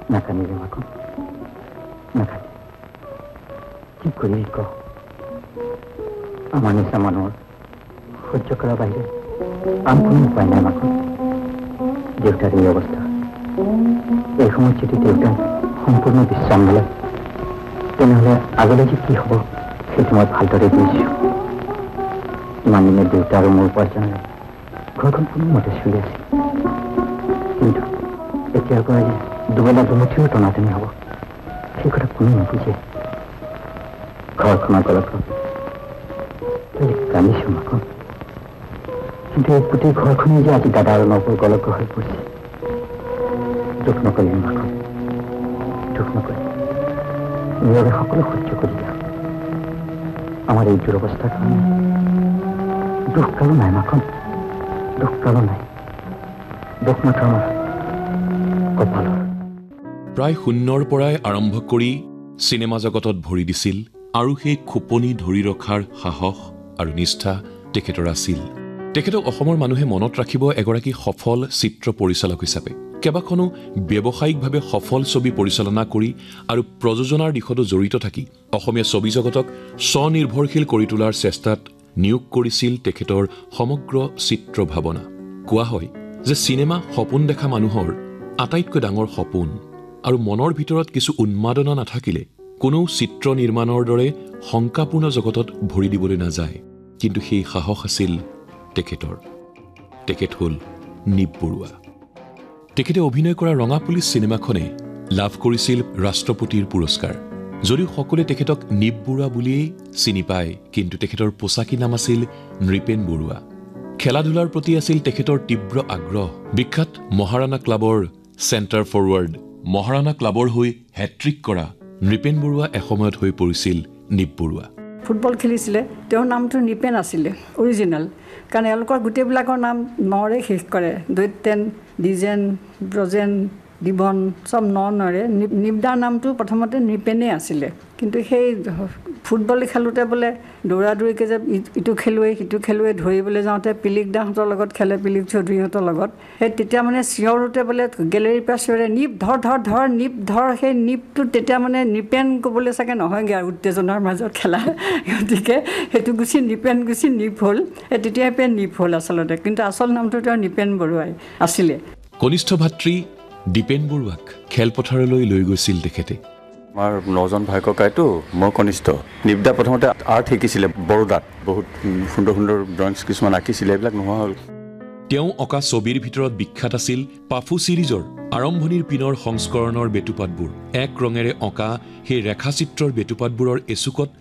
নাকানিলে মাকো নাকানি কি কৰি ক আমাৰ নিচিনা মানুহৰ সহ্য কৰাৰ বাহিৰে আন কোনো উপায় নাই মাকো দেউতাৰ এই অৱস্থা এই সময়ত যদি দেউতাই সম্পূৰ্ণ বিশ্ৰাম দিলে তেনেহ'লে আগলৈ যে কি হ'ব সেইটো মই ভালদৰে বুজিছোঁ ইমান দিনে দেউতা আৰু মোৰ উপাৰ্জনেৰে ঘৰখন কোনোমতে চলি আছিল কিন্তু এতিয়াৰ পৰা দুবেলা দুমুঠিও টনাটনি হ'ব সেই কথা কোনো নুবুজে ঘৰখনৰ গলতত কান্দিছোঁ মাখন কিন্তু এই গোটেই ঘৰখনেই যে আজি দাদা আৰু নবৌৰ গলগ্ৰ হৈ পৰিছে দুখ নকৰিবি মাখন দুখ নকৰি নিজৰে সকলো সহ্য কৰি দিয়া আমাৰ এই দুৰৱস্থাৰ কাৰণে দুখ কালো নাই মাখন দুখ কালো নাই দুখ মাত্ৰ আমাৰ কপালৰ প্ৰায় শূন্যৰ পৰাই আৰম্ভ কৰি চিনেমা জগতত ভৰি দিছিল আৰু সেই খোপনি ধৰি ৰখাৰ সাহস আৰু নিষ্ঠা তেখেতৰ আছিল তেখেতক অসমৰ মানুহে মনত ৰাখিব এগৰাকী সফল চিত্ৰ পৰিচালক হিচাপে কেইবাখনো ব্যৱসায়িকভাৱে সফল ছবি পৰিচালনা কৰি আৰু প্ৰযোজনাৰ দিশতো জড়িত থাকি অসমীয়া ছবি জগতক স্বনিৰ্ভৰশীল কৰি তোলাৰ চেষ্টাত নিয়োগ কৰিছিল তেখেতৰ সমগ্ৰ চিত্ৰ ভাৱনা কোৱা হয় যে চিনেমা সপোন দেখা মানুহৰ আটাইতকৈ ডাঙৰ সপোন আৰু মনৰ ভিতৰত কিছু উন্মাদনা নাথাকিলে কোনো চিত্ৰ নিৰ্মাণৰ দৰে শংকাপূৰ্ণ জগতত ভৰি দিবলৈ নাযায় কিন্তু সেই সাহস আছিল তেখেতৰ তেখেত হ'ল নিপ বৰুৱা তেখেতে অভিনয় কৰা ৰঙা পুলিচ চিনেমাখনে লাভ কৰিছিল ৰাষ্ট্ৰপতিৰ পুৰস্কাৰ যদিও সকলোৱে তেখেতক নিপ বৰুৱা বুলিয়েই চিনি পায় কিন্তু তেখেতৰ পোচাকী নাম আছিল নৃপেন বৰুৱা খেলা ধূলাৰ প্ৰতি আছিল তেখেতৰ তীব্ৰ আগ্ৰহ বিখ্যাত মহাৰাণা ক্লাবৰ চেণ্টাৰ ফৰৱাৰ্ড মহাৰাণা ক্লাবৰ হৈ হেট্ৰিক কৰা নৃপেন বৰুৱা এসময়ত হৈ পৰিছিল নিপ বৰুৱা ফুটবল খেলিছিলে তেওঁৰ নামটো নিপেন আছিলে অৰিজিনেল কাৰণ এওঁলোকৰ গোটেইবিলাকৰ নাম নৰে শেষ কৰে দৈত্যেন দ্বিজেন ব্ৰজেন দিবন চব নৰে নিপদাৰ নামটো প্ৰথমতে নৃপেনেই আছিলে কিন্তু সেই ফুটবল খেলোঁতে বোলে দৌৰা দৌৰিকৈ যে ইটো খেলুৱৈ সিটো খেলুৱৈ ধৰিবলৈ যাওঁতে পিলিক দাহঁতৰ লগত খেলে পিলিক চৌধুৰীহঁতৰ লগত সেই তেতিয়া মানে চিঞৰোতে বোলে গেলেৰীৰ পৰা চিঞৰে নিপ ধৰ ধৰ ধৰ নিপ ধৰ সেই নিপটো তেতিয়া মানে নিপেন ক'বলৈ চাগে নহয়গৈ আৰু উত্তেজনাৰ মাজত খেলা গতিকে সেইটো গুচি নিপ হ'ল সেই তেতিয়াই পেন নিপ হ'ল আচলতে কিন্তু আচল নামটো তেওঁৰ নৃপেন বৰুৱাই আছিলে কনিষ্ঠ ভাতৃ দীপেন বৰুৱাক খেলপথাৰলৈ লৈ গৈছিল তেখেতে আমাৰ 9জন ভাই ককাইতো মই কনিষ্ঠ নিপদা প্ৰথমতে আৰ্ট শিকিছিলে বৰোদাত বহুত সুন্দৰ সুন্দৰ ড্ৰয়িংছ কিছুমান আঁকিছিলে এইবিলাক নোহোৱা হ'ল তেওঁ অঁকা ছবিৰ ভিতৰত বিখ্যাত আছিল পাফু ছিৰিজৰ আৰম্ভণিৰ পিনৰ সংস্কৰণৰ বেটুপাতবোৰ এক ৰঙেৰে অঁকা সেই ৰেখাচিত্ৰৰ বেটুপাতবোৰৰ এচুকত